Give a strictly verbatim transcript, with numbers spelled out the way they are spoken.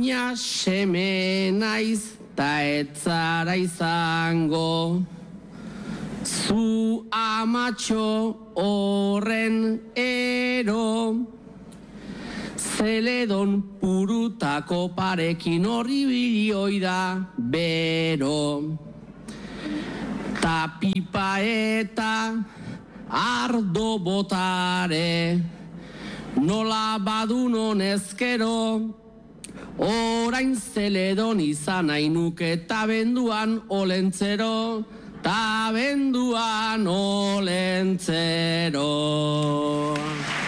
baina seme naiz ta etzara izango. Zu amatxo horren ero, Zeledon purutako parekin horri bilioi da bero. Ta pipa eta ardo botare, nola badun honezkero, orain Zeledon izan ainuke ta benduan olentzero, ta benduan olentzero.